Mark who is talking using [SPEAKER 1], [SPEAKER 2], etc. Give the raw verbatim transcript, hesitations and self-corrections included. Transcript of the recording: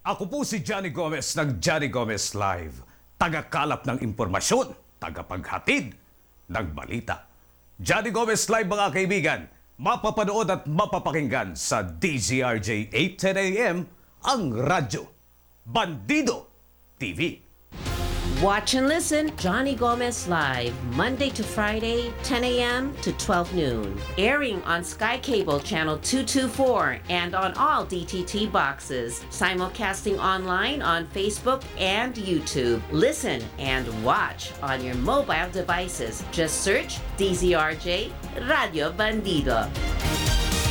[SPEAKER 1] Ako po si Johnny Gomez ng Johnny Gomez Live. Tagakalap ng impormasyon, tagapaghatid ng balita. Johnny Gomez Live mga kaibigan, mapapanood at mapapakinggan sa D Z R J eight ten A M ang radyo. Bandido T V.
[SPEAKER 2] Watch and listen, Johnny Gomez Live, Monday to Friday, ten A M to twelve noon. Airing on Sky Cable Channel two twenty-four and on all D T T boxes. Simulcasting online on Facebook and YouTube. Listen and watch on your mobile devices. Just search D Z R J Radio Bandido.